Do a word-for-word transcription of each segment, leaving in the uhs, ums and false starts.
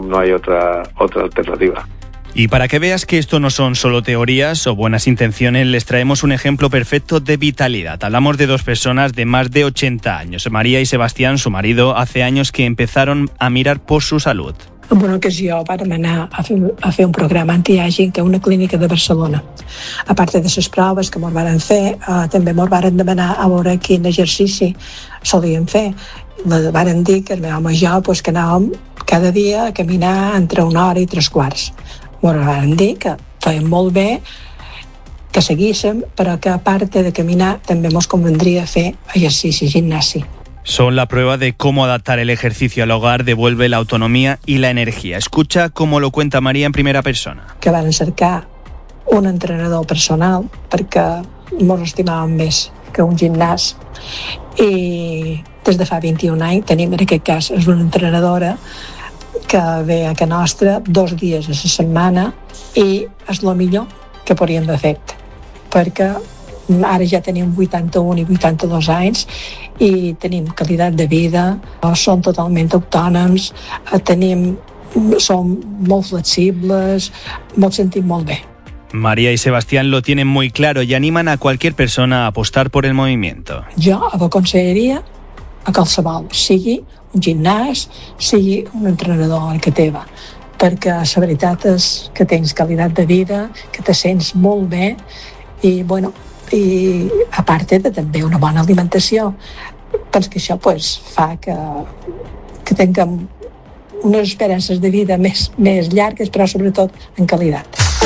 no hay otra, otra alternativa. Y para que veas que esto no son solo teorías o buenas intenciones, les traemos un ejemplo perfecto de vitalidad. Hablamos de dos personas de más de ochenta años. María y Sebastián, su marido, hace años que empezaron a mirar por su salud. En una ocasió vàrem anar a fer, a fer un programa anti-aging a una clínica de Barcelona. A part de les proves que ens varen fer, eh, també ens varen demanar a veure quin exercici solíem fer. Ens varen dir que el meu home i jo pues, que anàvem cada dia a caminar entre una hora i tres quarts. Ens varen dir que fèiem molt bé, que seguíssim, però que a part de caminar també ens convendria fer exercici, gimnasi. Son la prueba de cómo adaptar el ejercicio al hogar devuelve la autonomía y la energía. Escucha cómo lo cuenta María en primera persona. Que van cercar un entrenador personal perquè ens estimàvem més que un gimnàs. I des de fa vint-i-un anys tenim, en aquest cas, és una entrenadora que ve a casa nostra dos dies a la setmana i és el millor que podríem haver fet, perquè ara ja tenim vuitanta-un i vuitanta-dos anys i tenim qualitat de vida, som totalment autònoms, tenim, som molt flexibles, ens sentim molt bé. María y Sebastián lo tienen muy claro y animan a cualquier persona a apostar por el movimiento. Jo aconsellaria a qualsevol, sigui un gimnàs, sigui un entrenador que teva, perquè la veritat és que tens qualitat de vida, que te sents molt bé i, bueno, i a part de també una bona alimentació, perquè això pues, fa que, que tinguem unes esperances de vida més, més llargues, però sobretot en qualitat.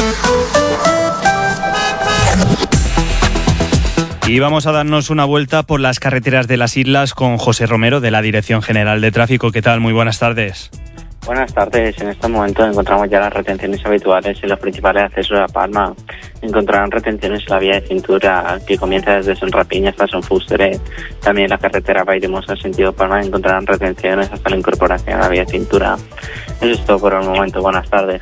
Y vamos a darnos una vuelta por las carreteras de las islas con José Romero de la Dirección General de Tráfico. ¿Qué tal? Muy buenas tardes. Buenas tardes. En este momento encontramos ya las retenciones habituales en los principales accesos a Palma. Encontrarán retenciones en la vía de cintura que comienza desde Son Rapiña hasta Son Fuster. También en la carretera Valldemosa sentido Palma encontrarán retenciones hasta la incorporación a la vía de cintura. Eso es todo por el momento. Buenas tardes.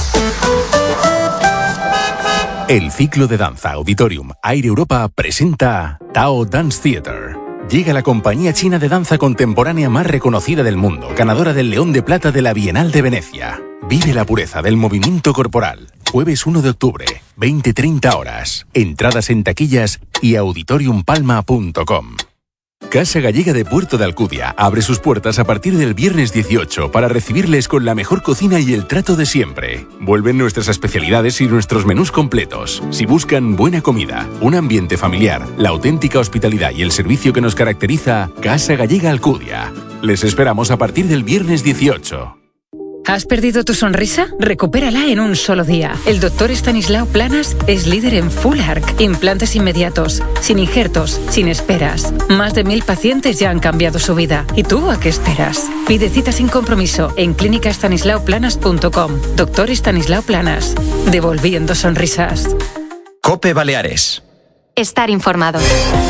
El ciclo de danza Auditorium Aire Europa presenta Tao Dance Theater. Llega la compañía china de danza contemporánea más reconocida del mundo, ganadora del León de Plata de la Bienal de Venecia. Vive la pureza del movimiento corporal. Jueves uno de octubre, veinte treinta horas. Entradas en taquillas y auditorium palma punto com. Casa Gallega de Puerto de Alcudia abre sus puertas a partir del viernes dieciocho para recibirles con la mejor cocina y el trato de siempre. Vuelven nuestras especialidades y nuestros menús completos. Si buscan buena comida, un ambiente familiar, la auténtica hospitalidad y el servicio que nos caracteriza, Casa Gallega Alcudia. Les esperamos a partir del viernes dieciocho. ¿Has perdido tu sonrisa? Recupérala en un solo día. El doctor Estanislao Planas es líder en Full Arch, implantes inmediatos, sin injertos, sin esperas. Más de mil pacientes ya han cambiado su vida. ¿Y tú a qué esperas? Pide cita sin compromiso en clínica estanislao planas punto com. Doctor Estanislao Planas, devolviendo sonrisas. COPE Baleares. Estar informado.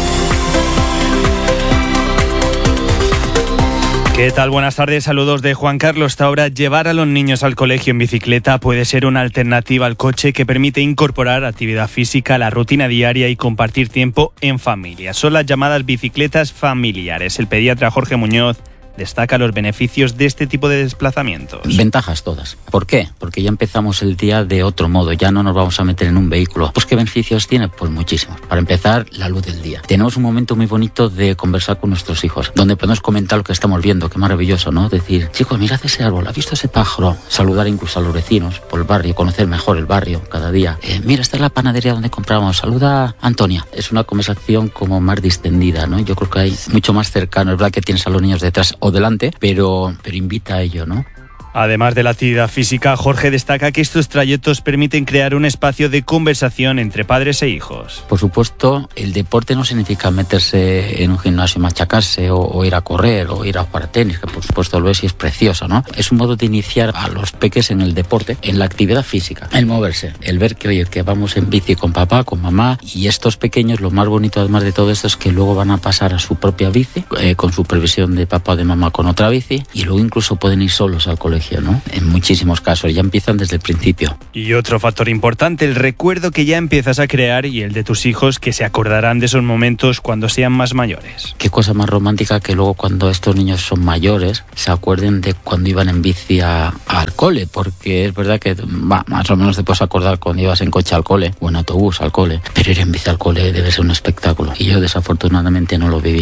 ¿Qué tal? Buenas tardes, saludos de Juan Carlos Taura. Llevar a los niños al colegio en bicicleta puede ser una alternativa al coche que permite incorporar actividad física a la rutina diaria y compartir tiempo en familia. Son las llamadas bicicletas familiares. El pediatra Jorge Muñoz destaca los beneficios de este tipo de desplazamientos. Ventajas todas. ¿Por qué? Porque ya empezamos el día de otro modo, ya no nos vamos a meter en un vehículo. Pues ¿qué beneficios tiene? Pues muchísimos. Para empezar, la luz del día. Tenemos un momento muy bonito de conversar con nuestros hijos, donde podemos comentar lo que estamos viendo, qué maravilloso, ¿no? Decir, chicos, mirad ese árbol, ¿has visto ese pájaro? Saludar incluso a los vecinos por el barrio, conocer mejor el barrio cada día. Eh, mira, esta es la panadería donde compramos, saluda a Antonia. Es una conversación como más distendida, ¿no? Yo creo que hay mucho más cercano. Es verdad que tienes a los niños detrás o delante, pero, pero invita a ello, ¿no? Además de la actividad física, Jorge destaca que estos trayectos permiten crear un espacio de conversación entre padres e hijos. Por supuesto, el deporte no significa meterse en un gimnasio y machacarse, o, o ir a correr, o ir a jugar a tenis, que por supuesto lo es y es precioso, ¿no? Es un modo de iniciar a los peques en el deporte, en la actividad física, el moverse, el ver que, oye, que vamos en bici con papá, con mamá, y estos pequeños, lo más bonito además de todo esto es que luego van a pasar a su propia bici, eh, con supervisión de papá o de mamá con otra bici, y luego incluso pueden ir solos al colegio. colegio, ¿no? En muchísimos casos, ya empiezan desde el principio. Y otro factor importante, el recuerdo que ya empiezas a crear y el de tus hijos, que se acordarán de esos momentos cuando sean más mayores. Qué cosa más romántica que luego cuando estos niños son mayores se acuerden de cuando iban en bici a, al cole, porque es verdad que bah, más o menos te puedes acordar cuando ibas en coche al cole o en autobús al cole, pero ir en bici al cole debe ser un espectáculo y yo desafortunadamente no lo viví.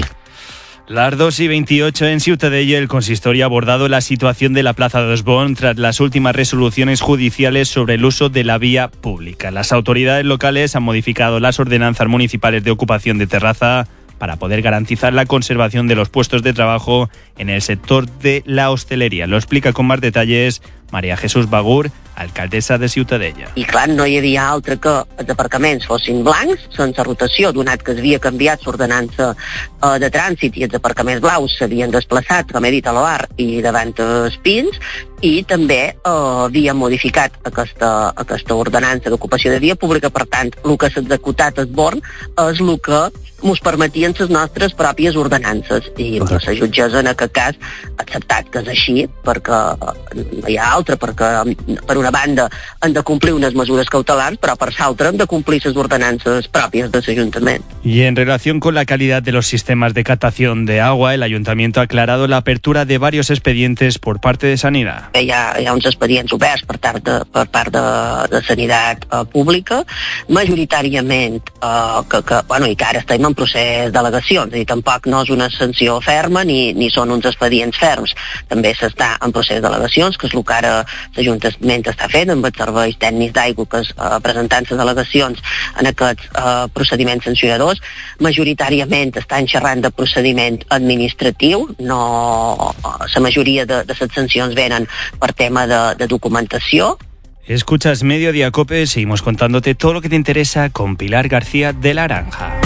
Las dos y veintiocho en Ciutadella, el consistorio ha abordado la situación de la Plaza de Osborn tras las últimas resoluciones judiciales sobre el uso de la vía pública. Las autoridades locales han modificado las ordenanzas municipales de ocupación de terraza para poder garantizar la conservación de los puestos de trabajo en el sector de la hostelería. Lo explica con más detalles Maria Jesús Bagur, alcaldessa de Ciutadella. I clar, no hi havia altre que els aparcaments fossin blancs, sense rotació, donat que s'havia canviat l'ordenança eh, de trànsit i els aparcaments blaus s'havien desplaçat, com he dit, a l'Oar i davant els Pins, i també eh, havia modificat aquesta, aquesta ordenança d'ocupació de via pública. Per tant, el que s'ha executat a Osborn és el que ens permetien les nostres pròpies ordenances. I la jutgessa en aquest cas ha acceptat que és així, perquè no hi ha altre, perquè per una banda han de complir unes mesures cautelars, però per l'altra han de complir les ordenances pròpies de l'Ajuntament. Y en relación con la calidad de los sistemas de captación de agua, el Ayuntamiento ha aclarado la apertura de varios expedientes por parte de Sanidad. Hi ha, hi ha uns expedients oberts per part de, per part de, de Sanitat eh, Pública, majoritàriament eh, que, que, bueno, i que ara estem en procés d'al·legacions, és a dir, tampoc no és una sanció ferma ni, ni són uns expedients ferms. També s'està en procés d'al·legacions, que és el que ara l'Ajuntament està fent amb els serveis tècnics d'aigua, que és eh, presentant les al·legacions en aquests eh, procediments sancionadors. Majoritàriament estan xerrant de procediment administratiu, no, la majoria de, de les sancions venen per tema de, de documentació. Escuchas Mediodía Cope, seguimos contándote todo lo que te interesa con Pilar García de Laranja.